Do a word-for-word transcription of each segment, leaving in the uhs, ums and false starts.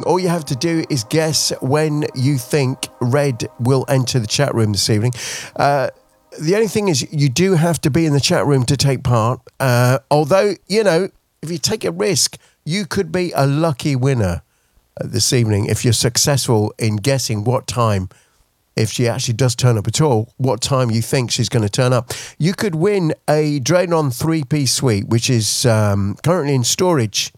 All you have to do is guess when you think Red will enter the chat room this evening. Uh, the only thing is you do have to be in the chat room to take part. Uh, although, you know, if you take a risk, you could be a lucky winner uh, this evening if you're successful in guessing what time, if she actually does turn up at all, what time you think she's going to turn up. You could win a Draydon three-piece suite, which is um, currently in storage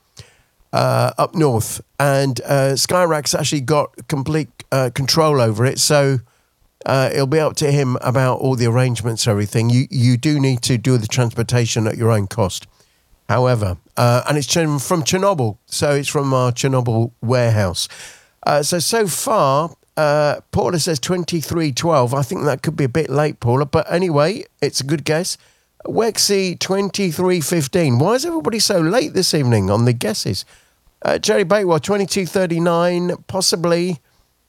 uh, up north. And uh, Skyrack's actually got complete uh, control over it, so uh, it'll be up to him about all the arrangements, everything. You, you do need to do the transportation at your own cost. However, uh, and it's from Chernobyl, so it's from our Chernobyl warehouse. Uh, so, so far... Uh, Paula says twenty-three twelve. I think that could be a bit late, Paula. But anyway, it's a good guess. Wexy twenty-three fifteen. Why is everybody so late this evening on the guesses? Uh, Jerry Bakewell twenty-two thirty-nine. Possibly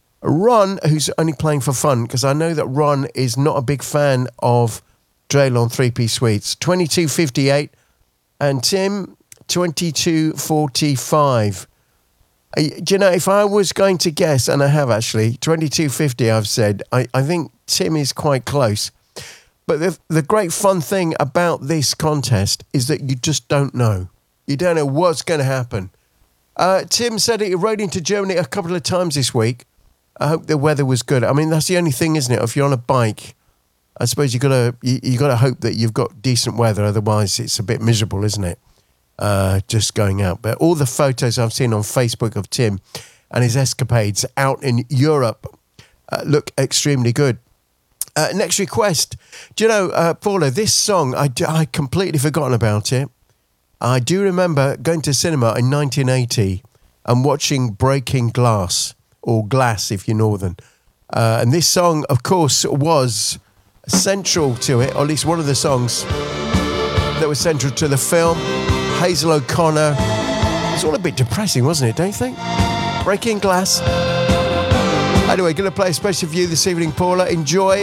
Ron, who's only playing for fun, because I know that Ron is not a big fan of Draylon three-piece suites. twenty-two fifty-eight. And Tim, twenty-two forty-five. Uh, do you know, if I was going to guess, and I have actually, twenty-two fifty I've said, I, I think Tim is quite close. But the, the great fun thing about this contest is that you just don't know. You don't know what's going to happen. Uh, Tim said he rode into Germany a couple of times this week. I hope the weather was good. I mean, that's the only thing, isn't it? If you're on a bike, I suppose you got to you, you got to hope that you've got decent weather. Otherwise, it's a bit miserable, isn't it? Uh, just going out. But all the photos I've seen on Facebook of Tim and his escapades out in Europe uh, look extremely good. Uh, next request. Do you know, uh, Paula, this song, I, I completely forgotten about it. I do remember going to cinema in nineteen eighty and watching Breaking Glass, or Glass if you're Northern. Uh, and this song, of course, was central to it, or at least one of the songs that was central to the film. Hazel O'Connor. It's all a bit depressing, wasn't it, don't you think? Breaking Glass. Anyway, going to play a special for you this evening, Paula. Enjoy.